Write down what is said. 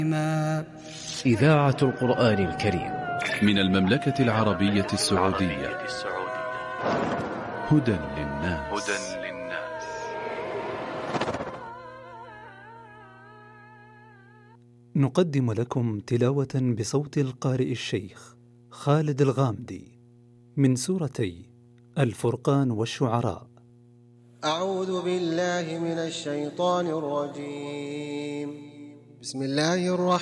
إذاعة القرآن الكريم من المملكة العربية السعودية. هدى للناس. نقدم لكم تلاوة بصوت القارئ الشيخ خالد الغامدي من سورتي الفرقان والشعراء. أعوذ بالله من الشيطان الرجيم. بسم الله الرحمن